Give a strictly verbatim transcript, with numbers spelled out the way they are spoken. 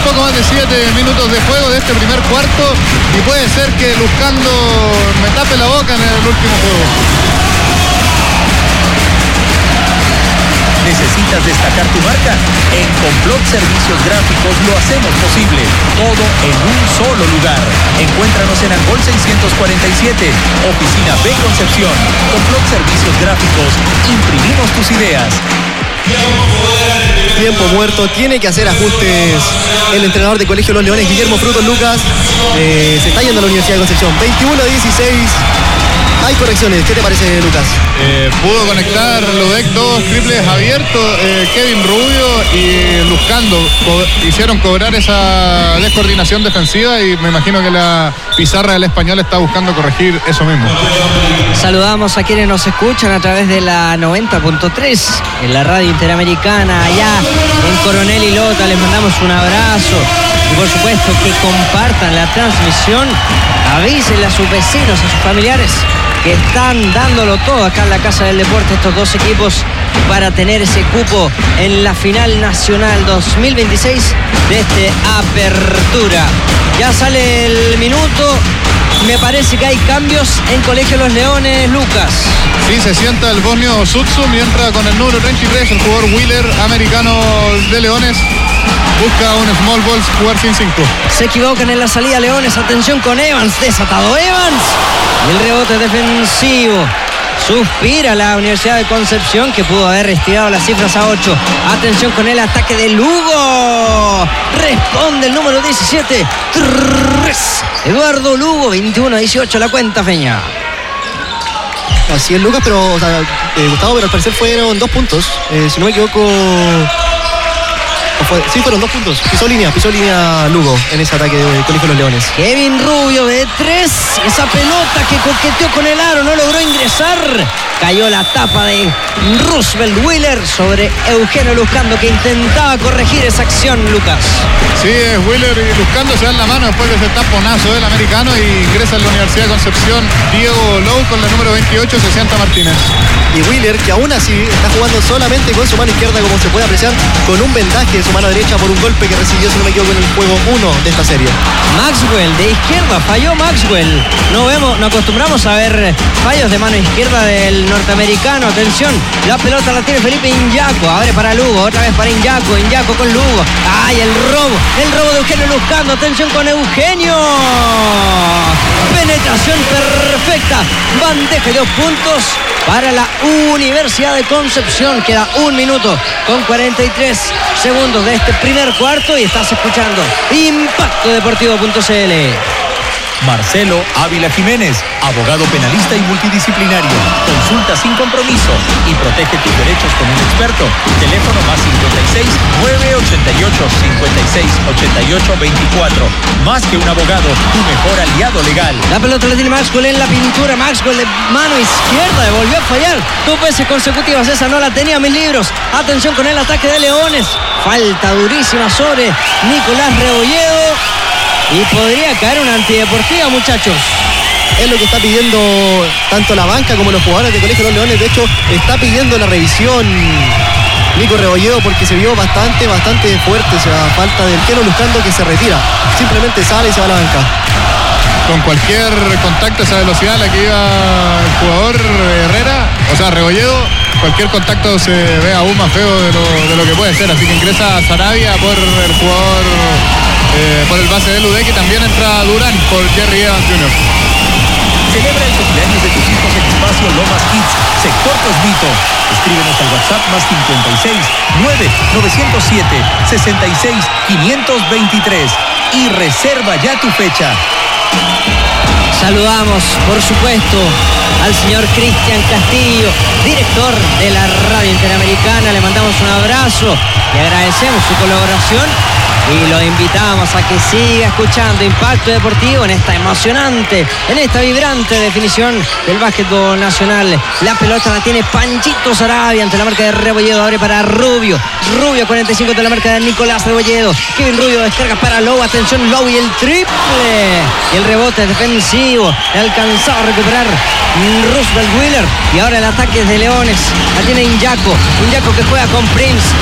poco más de siete minutos de juego de este primer cuarto y puede ser que Luzcando me tape la boca en el último juego. ¿Necesitas destacar tu marca? En Complot Servicios Gráficos lo hacemos posible. Todo en un solo lugar. Encuéntranos en Angol seiscientos cuarenta y siete, Oficina B Concepción. Complot Servicios Gráficos. Imprimimos tus ideas. Tiempo muerto, tiene que hacer ajustes el entrenador de Colegio Los Leones, Guillermo Frutos Lucas. Eh, se está yendo a la Universidad de Concepción. veintiuno a dieciséis. Hay correcciones. ¿Qué te parece, Lucas? Eh, pudo conectar Ludec dos triples abiertos. Eh, Kevin Rubio y Luzcando co- hicieron cobrar esa descoordinación defensiva y me imagino que la pizarra del Español está buscando corregir eso mismo. Saludamos a quienes nos escuchan a través de la noventa punto tres en la radio interamericana allá en Coronel y Lota. Les mandamos un abrazo y por supuesto que compartan la transmisión, avísenle a sus vecinos, a sus familiares que están dándolo todo acá en la Casa del Deporte estos dos equipos para tener ese cupo en la final nacional dos mil veintiséis de este Apertura. Ya sale el minuto. Me parece que hay cambios en Colegio Los Leones, Lucas. Sí, se sienta el bosnio Sutsu, mientras con el número treinta y tres, el jugador Wheeler, americano de Leones, busca un small ball, jugar sin cinco. Se equivocan en la salida Leones. Atención con Evans, desatado Evans. Y el rebote defensivo. Suspira la Universidad de Concepción, que pudo haber estirado las cifras a ocho. Atención con el ataque de Lugo. Responde el número diecisiete. Eduardo Lugo, veintiuno a dieciocho la cuenta, Feña. Así es, Lucas, pero o sea, eh, Gustavo, pero al parecer fueron dos puntos. Eh, si no me equivoco. Fue, sí, fueron dos puntos. Pisó línea, pisó línea Lugo en ese ataque de Colegio Los Leones. Kevin Rubio de tres. Esa pelota que coqueteó con el aro no logró ingresar. Cayó la tapa de Roosevelt Wheeler sobre Eugenio Luzcando, que intentaba corregir esa acción, Lucas. Sí, es Wheeler y Luzcando se dan la mano después de ese taponazo del americano y ingresa a la Universidad de Concepción Diego Lowe con la número veintiocho, sesenta Martínez. Y Wheeler, que aún así está jugando solamente con su mano izquierda, como se puede apreciar, con un vendaje en su mano derecha por un golpe que recibió, si no me equivoco, en el juego uno de esta serie. Maxwell de izquierda, falló Maxwell. No vemos, no acostumbramos a ver fallos de mano izquierda del norteamericano. Atención, la pelota la tiene Felipe Iñaco. Abre para Lugo, otra vez para Iñaco. Iñaco con Lugo. ¡Ay, el robo! El robo de Eugenio Luzcando. Atención con Eugenio. Penetración perfecta. Bandeja de dos puntos para la Universidad de Concepción. Queda un minuto con cuarenta y tres segundos de este primer cuarto y estás escuchando Impacto Deportivo punto c l. Marcelo Ávila Jiménez, abogado penalista y multidisciplinario. Consulta sin compromiso y protege tus derechos con un experto. Teléfono más cincuenta y seis, nueve ochenta y ocho, cincuenta y seis, ochenta y ocho, veinticuatro. Más que un abogado, tu mejor aliado legal. La pelota la tiene Maxwell en la pintura. Maxwell de mano izquierda, volvió a fallar dos veces consecutivas. Esa no la tenía mis libros. Atención con el ataque de Leones. Falta durísima sobre Nicolás Rebolledo. Y podría caer una antideportiva, muchachos. Es lo que está pidiendo tanto la banca como los jugadores de Colegio Los Leones. De hecho, está pidiendo la revisión Nico Rebolledo porque se vio bastante, bastante fuerte. O sea, falta del Keno Luzcando, que se retira. Simplemente sale y se va a la banca. Con cualquier contacto, esa velocidad a la que iba el jugador Herrera, o sea, Rebolledo, cualquier contacto se ve aún más feo de lo, de lo que puede ser. Así que ingresa Sarabia por el jugador, eh, por el base de Ludec, y también entra Durán por Jerry Evans junior Celebra el cumpleaños de tus hijos en Espacio Lomas Kids, Sector Cosmito. Escríbenos al WhatsApp más cincuenta y seis, nueve novecientos siete, sesenta y seis, quinientos veintitrés y reserva ya tu fecha. Saludamos, por supuesto, al señor Cristian Castillo, director de la Radio Interamericana. Le mandamos un abrazo, le agradecemos su colaboración y lo invitamos a que siga escuchando Impacto Deportivo en esta emocionante, en esta vibrante definición del básquetbol nacional. La pelota la tiene Panchito Sarabia ante la marca de Rebolledo. Abre para Rubio. Rubio cuarenta y cinco ante la marca de Nicolás Rebolledo. Kevin Rubio descarga para Lowe. Atención, Lowe y el triple. Y el rebote defensivo. Alcanzaba a recuperar Roosevelt Wheeler. Y ahora el ataque es de Leones. La tiene Iñaco. Iñaco que juega con Prince.